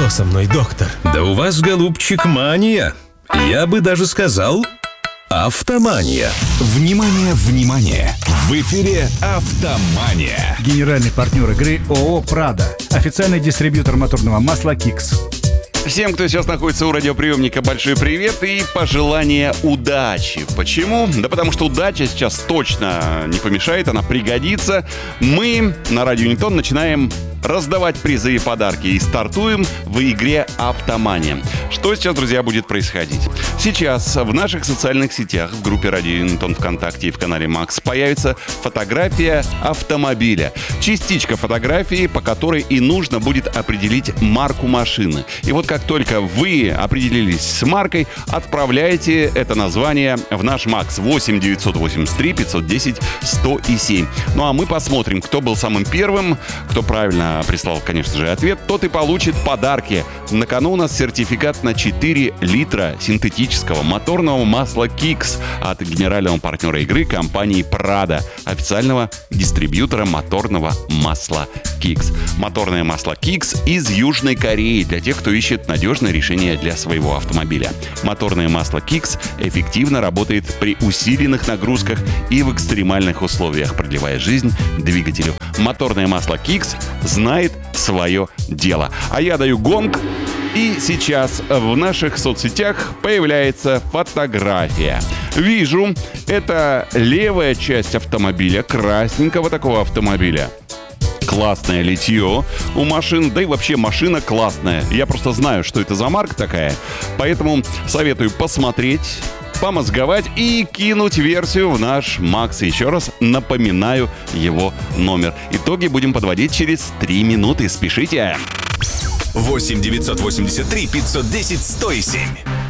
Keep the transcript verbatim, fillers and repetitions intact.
Что со мной, доктор? Да у вас, голубчик, мания. Я бы даже сказал, автомания. Внимание, внимание! В эфире «Автомания». Генеральный партнер игры ООО «Прада». Официальный дистрибьютор моторного масла «Кикс». Всем, кто сейчас находится у радиоприемника, большой привет и пожелание удачи. Почему? Да потому что удача сейчас точно не помешает, она пригодится. Мы на Радио Ньютон начинаем раздавать призы и подарки и стартуем в игре «Автомания». Что сейчас, друзья, будет происходить? Сейчас в наших социальных сетях, в группе Радио Ньютон ВКонтакте и в канале Макс появится фотография автомобиля. Частичка фотографии, по которой и нужно будет определить марку машины. И вот как только вы определились с маркой, отправляйте это название в наш Макс восемь девятьсот восемьдесят три пятьсот десять сто семь. Ну а мы посмотрим, кто был самым первым, кто правильно прислал, конечно же, ответ, тот и получит подарки. На кону у нас сертификат на четыре литра синтетического моторного масла «Кикс» от генерального партнера игры компании «Прада», официального дистрибьютора моторного масла «Кикс». Моторное масло «Кикс» из Южной Кореи для тех, кто ищет надежное решение для своего автомобиля. Моторное масло «Кикс» эффективно работает при усиленных нагрузках и в экстремальных условиях, продлевая жизнь двигателю. Моторное масло «Кикс» знает свое дело. А я даю гонг, и сейчас в наших соцсетях появляется фотография. Вижу, это левая часть автомобиля, красненького такого автомобиля. Классное литье у машин, да и вообще машина классная. Я просто знаю, что это за марка такая, поэтому советую посмотреть, помозговать и кинуть версию в наш Макс. Еще раз напоминаю его номер. Итоги будем подводить через три минуты. Спешите! восемь девятьсот восемьдесят три пятьсот десять сто семь.